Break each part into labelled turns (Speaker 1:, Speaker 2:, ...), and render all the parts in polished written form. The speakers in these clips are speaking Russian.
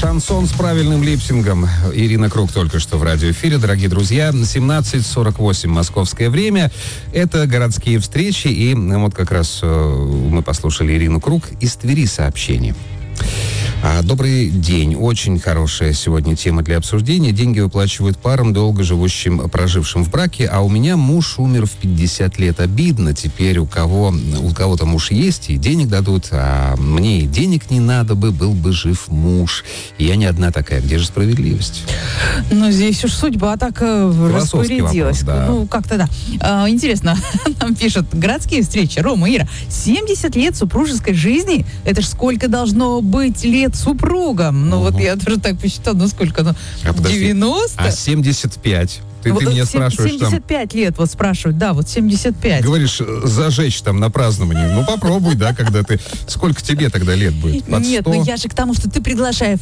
Speaker 1: Шансон с правильным липсингом. Ирина Круг только что в радиоэфире. Дорогие друзья, 17:48 московское время. Это городские встречи. И вот как раз мы послушали Ирину Круг из Твери сообщение. Добрый день. Очень хорошая сегодня тема для обсуждения. Деньги выплачивают парам, долго живущим, прожившим в браке, а у меня муж умер в 50 лет. Обидно. Теперь у кого-то муж есть, и денег дадут, а мне и денег не надо бы, был бы жив муж. И я не одна такая. Где же справедливость?
Speaker 2: Ну, здесь уж судьба так распорядилась.
Speaker 1: Вопрос, да.
Speaker 2: Ну, как-то да. Интересно, нам пишут, городские встречи, Рома, Ира, 70 лет супружеской жизни, это ж сколько должно быть лет супругам? Ну, вот я тоже так посчитала, ну, сколько? Ну, 90?
Speaker 1: А 75? Ты меня спрашиваешь
Speaker 2: 75
Speaker 1: там,
Speaker 2: лет, вот спрашивают, да, вот 75.
Speaker 1: Говоришь, зажечь там на праздновании. Ну, попробуй, да, когда ты... Сколько тебе тогда лет будет? Под 100?
Speaker 2: Нет, ну я же к тому, что ты приглашаешь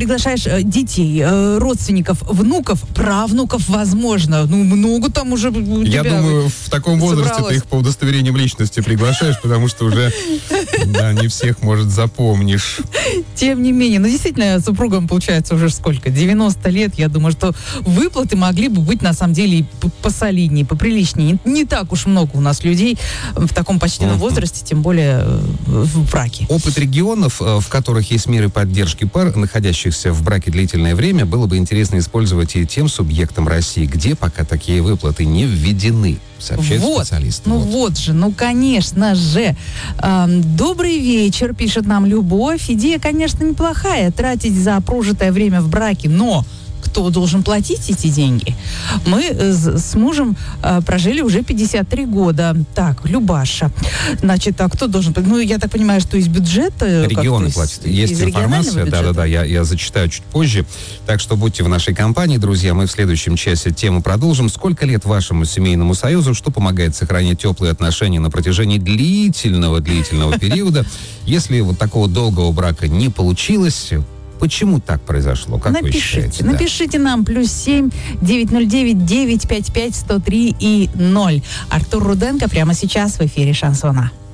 Speaker 2: детей, родственников, внуков, правнуков, возможно. Ну, много там уже у тебя.
Speaker 1: Я думаю, в таком возрасте ты их по удостоверениям личности приглашаешь, потому что уже, да, не всех, может, запомнишь.
Speaker 2: Тем не менее, ну, действительно, супругам, получается, уже сколько? 90 лет. Я думаю, что выплаты могли бы быть, на самом деле, и посолиднее, поприличнее. Не так уж много у нас людей в таком почтенном возрасте, тем более в браке.
Speaker 1: Опыт регионов, в которых есть меры поддержки пар, находящихся в браке длительное время, было бы интересно использовать и тем субъектам России, где пока такие выплаты не введены, сообщают специалисты.
Speaker 2: Ну вот же, ну конечно же. Добрый вечер, пишет нам Любовь. Идея, конечно, неплохая, тратить за прожитое время в браке, но кто должен платить эти деньги? Мы с мужем прожили уже 53 года. Так, Любаша. Значит, а кто должен платить? Ну, я так понимаю, что из бюджета...
Speaker 1: Регионы платят. Есть информация, да, я зачитаю чуть позже. Так что будьте в нашей компании, друзья. Мы в следующем часе тему продолжим. Сколько лет вашему семейному союзу? Что помогает сохранить теплые отношения на протяжении длительного периода? Если вот такого долгого брака не получилось... Почему так произошло? Как вы считаете?
Speaker 2: Напишите нам +7 909 955 103 и 0. Артур Руденко прямо сейчас в эфире Шансона.